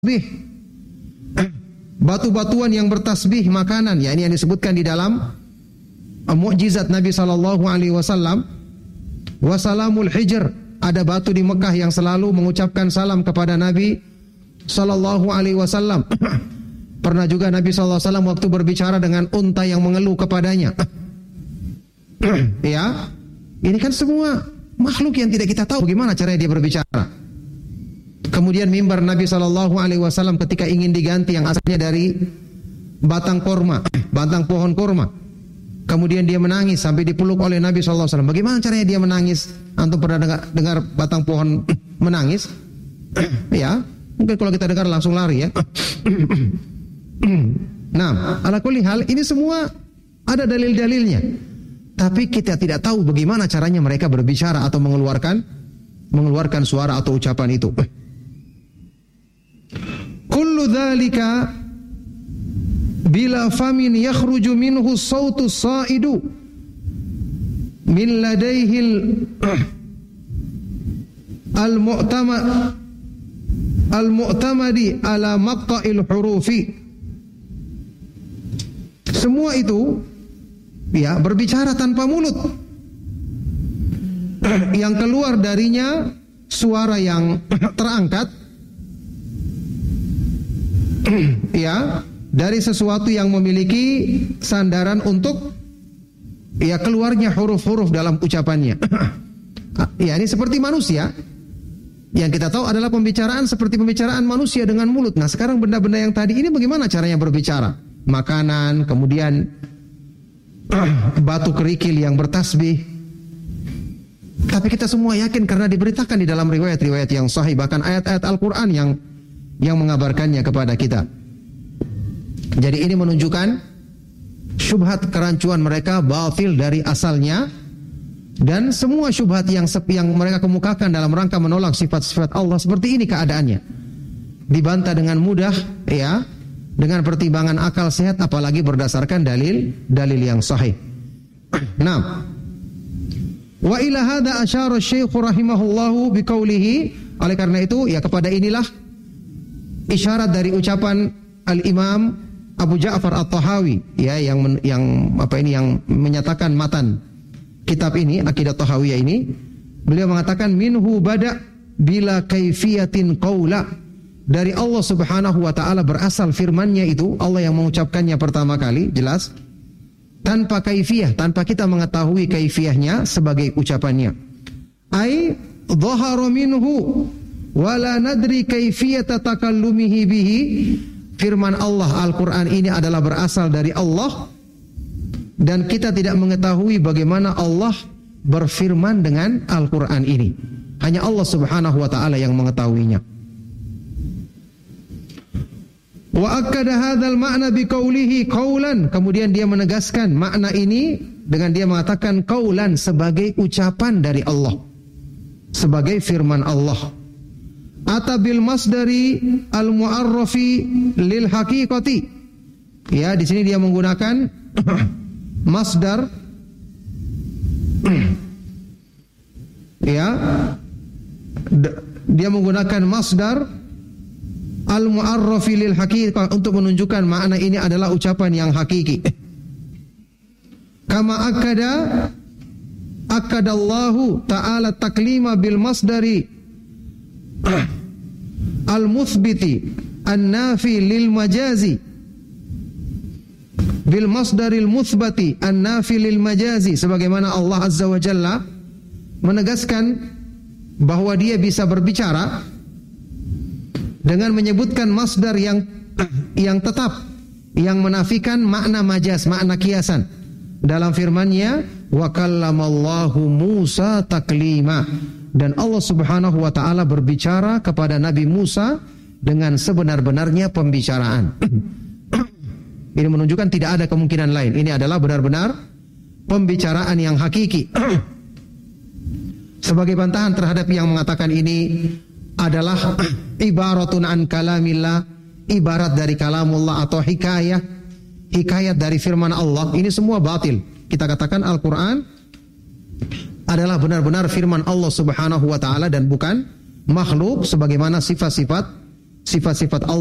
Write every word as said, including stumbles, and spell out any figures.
bertasbih, batu-batuan yang bertasbih makanan, ya ini yang disebutkan di dalam uh, mukjizat Nabi sallallahu alaihi wasallam. Wasalamul hijr, ada batu di Mekah yang selalu mengucapkan salam kepada Nabi sallallahu alaihi wasallam. Pernah juga Nabi sallallahu alaihi wasallam waktu berbicara dengan unta yang mengeluh kepadanya. Ya, ini kan semua makhluk yang tidak kita tahu bagaimana caranya dia berbicara. Kemudian mimbar Nabi sallallahu alaihi wasallam ketika ingin diganti yang asalnya dari batang korma, batang pohon korma. Kemudian dia menangis sampai dipeluk oleh Nabi sallallahu alaihi wasallam. Bagaimana caranya dia menangis? Antum pernah dengar, dengar batang pohon menangis? Ya, mungkin kalau kita dengar langsung lari ya. Nah, ala kulli hal ini semua ada dalil-dalilnya. Tapi kita tidak tahu bagaimana caranya mereka berbicara atau mengeluarkan mengeluarkan suara atau ucapan itu. Kullu dzalika bila famin yakhruju minhu sautu sa'idu min ladayhil al-mu'tama al-mu'tamadi ala maqta'il hurufi. Semua itu ya berbicara tanpa mulut, yang keluar darinya suara yang terangkat ya dari sesuatu yang memiliki sandaran untuk ya keluarnya huruf-huruf dalam ucapannya. Ya ini seperti manusia. Yang kita tahu adalah pembicaraan seperti pembicaraan manusia dengan mulut. Nah sekarang benda-benda yang tadi ini bagaimana caranya berbicara? Makanan, kemudian batu kerikil yang bertasbih. Tapi kita semua yakin karena diberitakan di dalam riwayat-riwayat yang sahih, bahkan ayat-ayat Al-Quran yang yang mengabarkannya kepada kita. Jadi ini menunjukkan syubhat kerancuan mereka batil dari asalnya, dan semua syubhat yang yang mereka kemukakan dalam rangka menolak sifat-sifat Allah seperti ini keadaannya. Dibantah dengan mudah ya, dengan pertimbangan akal sehat, apalagi berdasarkan dalil dalil yang sahih. Nah, wa ila hadza asyara Syekh rahimahullahu biqaulihi, oleh karena itu ya kepada inilah isyarat dari ucapan Al-Imam Abu Ja'far At-Tahawi ya yang men, yang apa ini yang menyatakan matan kitab ini, Aqidah Tahawiyah ini. Beliau mengatakan minhu bada bila kaifiyatin qaula, dari Allah Subhanahu wa taala berasal firman-Nya itu, Allah yang mengucapkannya pertama kali, jelas tanpa kaifiyah, tanpa kita mengetahui kaifiyahnya sebagai ucapannya. Ai dhahara minhu wala nadri kaifiyata takallumihi bihi. Firman Allah Al-Quran ini adalah berasal dari Allah, dan kita tidak mengetahui bagaimana Allah berfirman dengan Al-Quran ini. Hanya Allah Subhanahu wa ta'ala yang mengetahuinya. Wa akkada hadzal ma'na biqaulihi qaulan, kemudian dia menegaskan makna ini dengan dia mengatakan qaulan sebagai ucapan dari Allah, sebagai firman Allah. Atabil masdari al-mu'arrafi lil haqiqati. Ya, di sini dia menggunakan masdar ya, dia menggunakan masdar al-mu'arrafi lil haqiqah untuk menunjukkan makna ini adalah ucapan yang hakiki. Kama akada akadallahu ta'ala taklima bil masdari al-muthbiti an-nafi lil majazi bil masdaril muthbati an-nafi lil majazi, sebagaimana Allah Azza wa Jalla menegaskan bahwa dia bisa berbicara dengan menyebutkan masdar yang yang tetap, yang menafikan makna majaz, makna kiasan. Dalam firman-Nya, wa kallamallahu Musa taklima, dan Allah Subhanahu wa taala berbicara kepada Nabi Musa dengan sebenar-benarnya pembicaraan. Ini menunjukkan tidak ada kemungkinan lain. Ini adalah benar-benar pembicaraan yang hakiki. Sebagai bantahan terhadap yang mengatakan ini adalah ibaratun an kalamillah, ibarat dari kalamullah atau hikayah, hikayat dari firman Allah, ini semua batil. Kita katakan Al-Quran adalah benar-benar firman Allah Subhanahu wa taala dan bukan makhluk sebagaimana sifat-sifat sifat-sifat Allah